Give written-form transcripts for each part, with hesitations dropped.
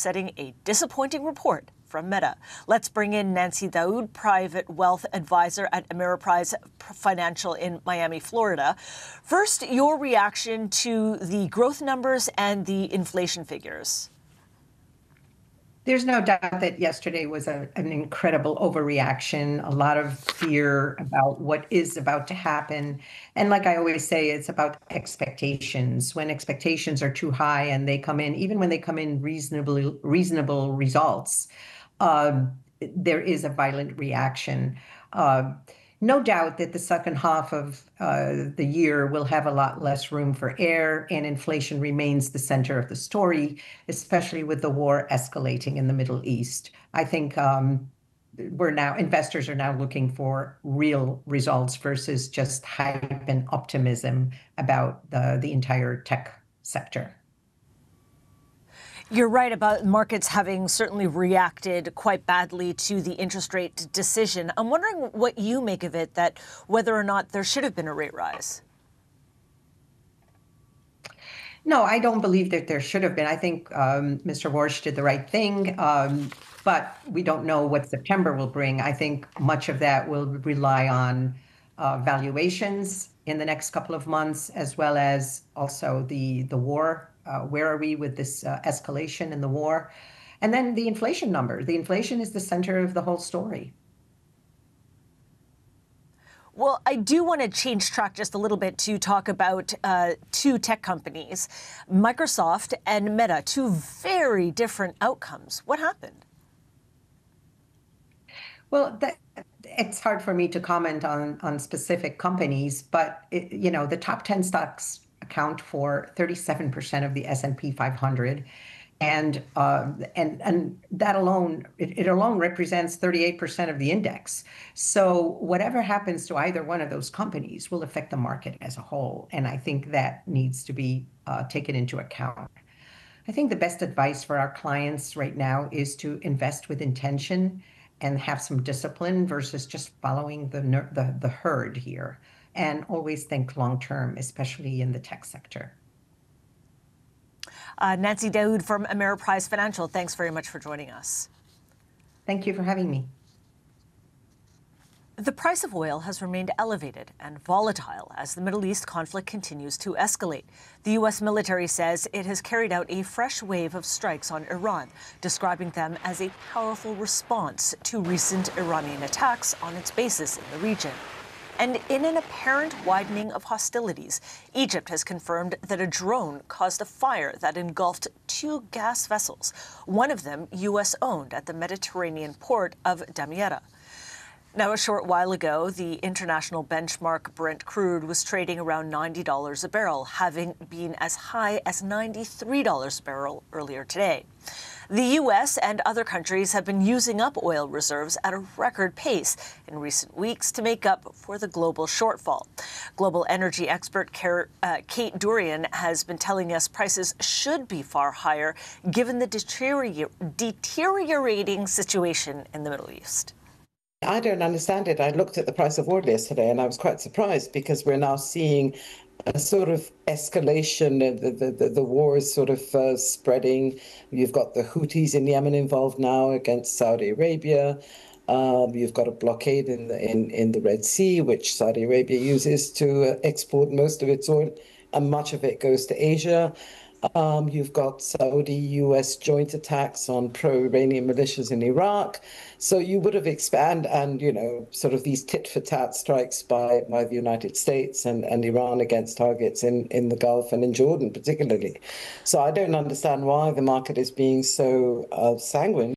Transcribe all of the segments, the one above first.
setting a disappointing report from Meta. Let's bring in Nancy Daoud, private wealth advisor at Ameriprise Financial in Miami, Florida. First, your reaction to the growth numbers and the inflation figures. There's no doubt that yesterday was an incredible overreaction, a lot of fear about what is about to happen. And like I always say, it's about expectations. When expectations are too high and they come in, even when they come in reasonable results, there is a violent reaction. No doubt that the second half of the year will have a lot less room for error, and inflation remains the center of the story, especially with the war escalating in the Middle East. I think investors are now looking for real results versus just hype and optimism about the entire tech sector. You're right about markets having certainly reacted quite badly to the interest rate decision. I'm wondering what you make of it, that whether or not there should have been a rate rise. No, I don't believe that there should have been. I think Mr. Warsh did the right thing, but we don't know what September will bring. I think much of that will rely on valuations in the next couple of months, as well as also the war. Where are we with this escalation in the war? And then the inflation number. The inflation is the center of the whole story. Well, I do want to change track just a little bit to talk about two tech companies, Microsoft and Meta, two very different outcomes. What happened? Well, it's hard for me to comment on specific companies, but the top 10 stocks account for 37% of the S&P 500, and that alone, it alone represents 38% of the index. So whatever happens to either one of those companies will affect the market as a whole, and I think that needs to be taken into account. I think the best advice for our clients right now is to invest with intention and have some discipline versus just following the herd here, and always think long-term, especially in the tech sector. Nancy Daoud from Ameriprise Financial, thanks very much for joining us. Thank you for having me. The price of oil has remained elevated and volatile as the Middle East conflict continues to escalate. The U.S. military says it has carried out a fresh wave of strikes on Iran, describing them as a powerful response to recent Iranian attacks on its bases in the region. And in an apparent widening of hostilities, Egypt has confirmed that a drone caused a fire that engulfed two gas vessels, one of them U.S.-owned at the Mediterranean port of Damietta. Now, a short while ago, the international benchmark Brent crude was trading around $90 a barrel, having been as high as $93 a barrel earlier today. The U.S. and other countries have been using up oil reserves at a record pace in recent weeks to make up for the global shortfall. Global energy expert Kate Durian has been telling us prices should be far higher given the deteriorating situation in the Middle East. I don't understand it. I looked at the price of oil yesterday and I was quite surprised because we're now seeing a sort of escalation. The war is sort of spreading. You've got the Houthis in Yemen involved now against Saudi Arabia. You've got a blockade in the Red Sea, which Saudi Arabia uses to export most of its oil, and much of it goes to Asia. You've got Saudi-US joint attacks on pro-Iranian militias in Iraq. So you would have expanded, and, sort of these tit-for-tat strikes by the United States and Iran against targets in the Gulf and in Jordan particularly. So I don't understand why the market is being so sanguine.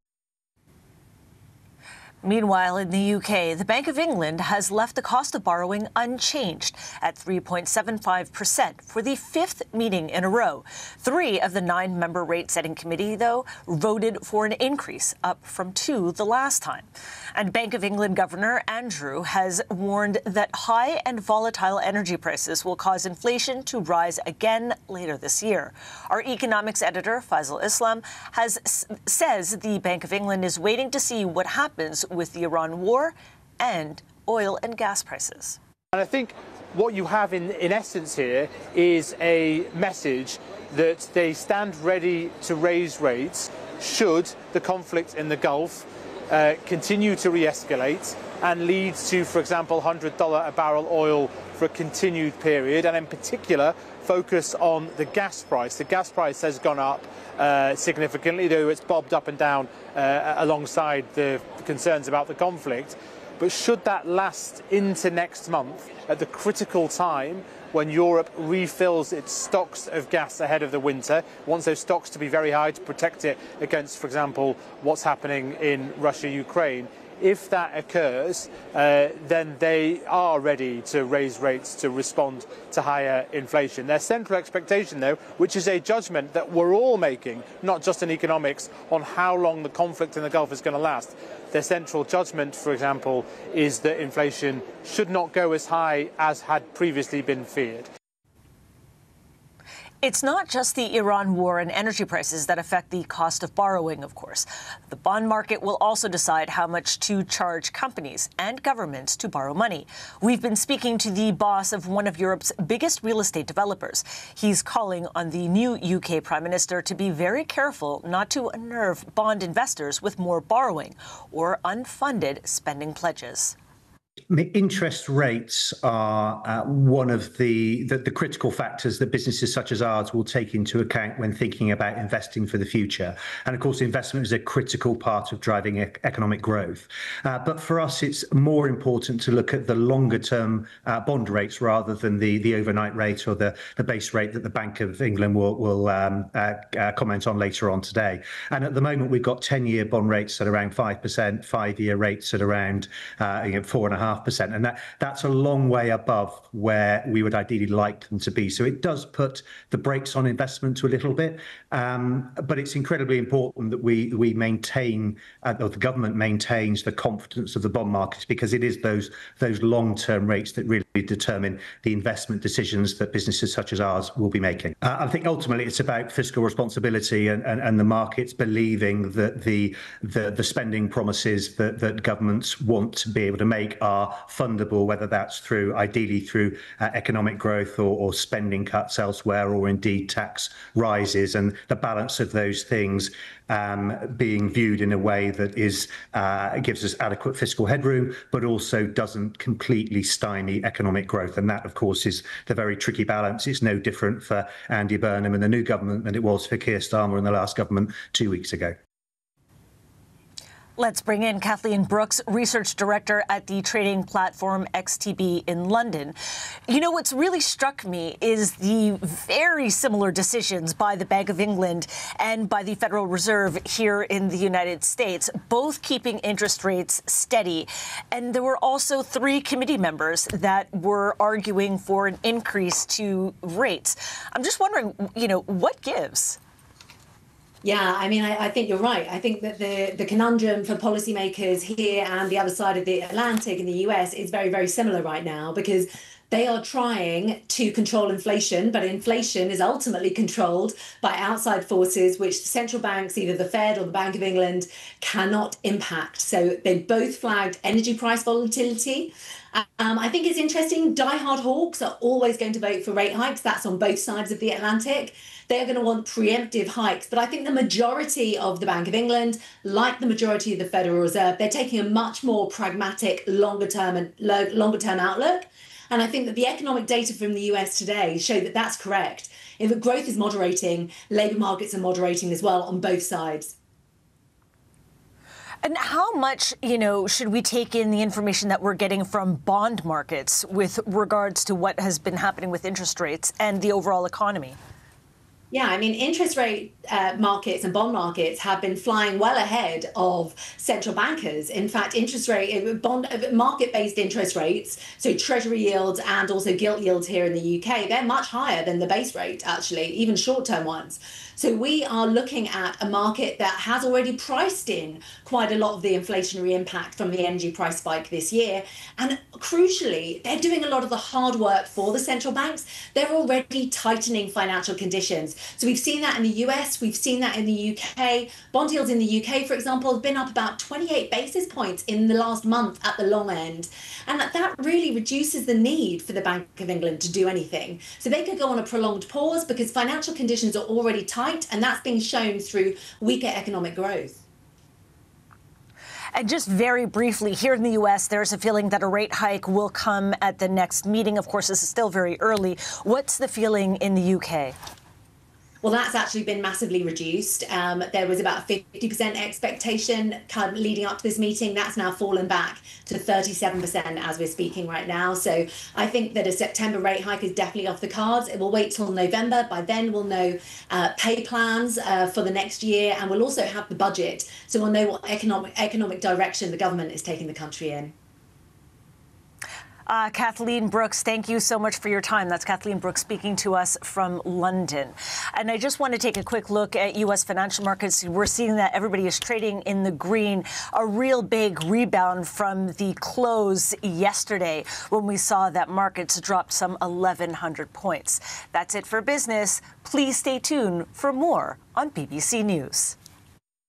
Meanwhile, in the UK, the Bank of England has left the cost of borrowing unchanged at 3.75% for the fifth meeting in a row. 3 of the 9-member rate-setting committee, though, voted for an increase, up from 2 the last time. And Bank of England Governor Andrew has warned that high and volatile energy prices will cause inflation to rise again later this year. Our economics editor, Faisal Islam, says the Bank of England is waiting to see what happens with the Iran war and oil and gas prices. And I think what you have in essence here is a message that they stand ready to raise rates should the conflict in the Gulf continue to re-escalate and lead to, for example, $100 a barrel oil for a continued period, and in particular focus on the gas price. The gas price has gone up significantly, though it's bobbed up and down alongside the concerns about the conflict. But should that last into next month, at the critical time when Europe refills its stocks of gas ahead of the winter, wants those stocks to be very high to protect it against, for example, what's happening in Russia, Ukraine, if that occurs, then they are ready to raise rates to respond to higher inflation. Their central expectation, though, which is a judgment that we're all making, not just in economics, on how long the conflict in the Gulf is going to last. Their central judgment, for example, is that inflation should not go as high as had previously been feared. It's not just the Iran war and energy prices that affect the cost of borrowing, of course. The bond market will also decide how much to charge companies and governments to borrow money. We've been speaking to the boss of one of Europe's biggest real estate developers. He's calling on the new UK Prime Minister to be very careful not to unnerve bond investors with more borrowing or unfunded spending pledges. Interest rates are one of the critical factors that businesses such as ours will take into account when thinking about investing for the future. And of course, investment is a critical part of driving economic growth. But for us, it's more important to look at the longer term bond rates rather than the overnight rate or the base rate that the Bank of England will comment on later on today. And at the moment, we've got 10-year bond rates at around 5%, 5-year rates at around 4.5%. And that's a long way above where we would ideally like them to be. So it does put the brakes on investment a little bit. But it's incredibly important that we maintain, or the government maintains, the confidence of the bond markets, because it is those long-term rates that really determine the investment decisions that businesses such as ours will be making. I think ultimately it's about fiscal responsibility and the markets believing that the spending promises that governments want to be able to make are fundable, whether that's ideally through economic growth or spending cuts elsewhere, or indeed tax rises, and the balance of those things being viewed in a way that gives us adequate fiscal headroom, but also doesn't completely stymie economic growth. And that, of course, is the very tricky balance. It's no different for Andy Burnham and the new government than it was for Keir Starmer and the last government 2 weeks ago. Let's bring in Kathleen Brooks, research director at the trading platform XTB in London. You know, what's really struck me is the very similar decisions by the Bank of England and by the Federal Reserve here in the United States, both keeping interest rates steady. And there were also 3 committee members that were arguing for an increase to rates. I'm just wondering, what gives? Yeah, I mean, I think you're right. I think that the conundrum for policymakers here and the other side of the Atlantic in the US is very, very similar right now, because they are trying to control inflation, but inflation is ultimately controlled by outside forces, which the central banks, either the Fed or the Bank of England, cannot impact. So they both flagged energy price volatility. I think it's interesting. Diehard hawks are always going to vote for rate hikes. That's on both sides of the Atlantic. They're going to want preemptive hikes. But I think the majority of the Bank of England, like the majority of the Federal Reserve, they're taking a much more pragmatic, longer term outlook. And I think that the economic data from the US today show that that's correct. If growth is moderating, labour markets are moderating as well on both sides. And how much, should we take in the information that we're getting from bond markets with regards to what has been happening with interest rates and the overall economy? Yeah, I mean, interest rate markets and bond markets have been flying well ahead of central bankers. In fact, market-based interest rates, so treasury yields and also gilt yields here in the UK, they're much higher than the base rate, actually, even short-term ones. So we are looking at a market that has already priced in quite a lot of the inflationary impact from the energy price spike this year. And crucially, they're doing a lot of the hard work for the central banks. They're already tightening financial conditions. So we've seen that in the US, we've seen that in the UK. Bond yields in the UK, for example, have been up about 28 basis points in the last month at the long end. And that really reduces the need for the Bank of England to do anything. So they could go on a prolonged pause because financial conditions are already tight, and that's being shown through weaker economic growth. And just very briefly, here in the U.S., there's a feeling that a rate hike will come at the next meeting. Of course, this is still very early. What's the feeling in the U.K.? Well, that's actually been massively reduced. There was about a 50% expectation kind of leading up to this meeting. That's now fallen back to 37% as we're speaking right now. So I think that a September rate hike is definitely off the cards. It will wait till November. By then, we'll know pay plans for the next year, and we'll also have the budget. So we'll know what economic direction the government is taking the country in. Kathleen Brooks, thank you so much for your time. That's Kathleen Brooks speaking to us from London. And I just want to take a quick look at U.S. financial markets. We're seeing that everybody is trading in the green, a real big rebound from the close yesterday when we saw that markets dropped some 1,100 points. That's it for business. Please stay tuned for more on BBC News.